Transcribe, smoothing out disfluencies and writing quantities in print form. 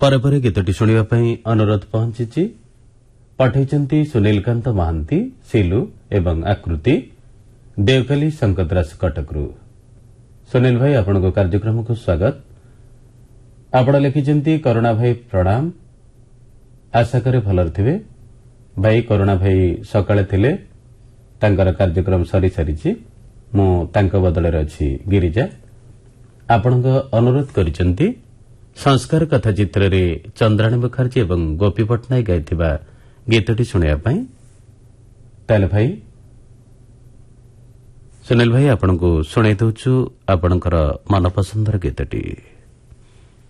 ପରେ ପରେ ଗୀତଟି ଶୁଣିବା ପାଇଁ ଅନୁରୋଧ ପହଞ୍ଚିଛି। ପଠାଇଛନ୍ତି ସୁନୀଲକାନ୍ତ ମହାନ୍ତି, ସିଲୁ ଏବଂ ଆକୃତି, ଦେଓକାଲି ଶଙ୍କତରାଜ କଟକରୁ। ସୁନୀଲ ଭାଇ, ଆପଣଙ୍କ କାର୍ଯ୍ୟକ୍ରମକୁ ସ୍ୱାଗତ। ଆପଣ ଲେଖିଛନ୍ତି, କରୁଣା ଭାଇ ପ୍ରଣାମ, ଆଶା କରେ ଭଲରେ ଥିବେ। ଭାଇ, କରୁଣା ଭାଇ ସକାଳେ ଥିଲେ, ତାଙ୍କର କାର୍ଯ୍ୟକ୍ରମ ସରିସାରିଛି। ମୁଁ ତାଙ୍କ ବଦଳରେ ଅଛି ଗିରିଜା। ଆପଣଙ୍କ ଅନୁରୋଧ କରିଛନ୍ତି ସଂସ୍କାର କଥା ଚିତ୍ରରେ ଚନ୍ଦ୍ରାଣୀ ମୁଖାର୍ଜୀ ଏବଂ ଗୋପୀ ପଟ୍ଟନାୟକ ଗାଇଥିବା ଗୀତଟି ଶୁଣିବା ପାଇଁ। ତାହେଲେ ଭାଇ, ସୁନୀଲ ଭାଇ, ଆପଣଙ୍କୁ ଶୁଣାଇ ଦେଉଛୁ ଆପଣଙ୍କର ମନପସନ୍ଦର ଗୀତଟି।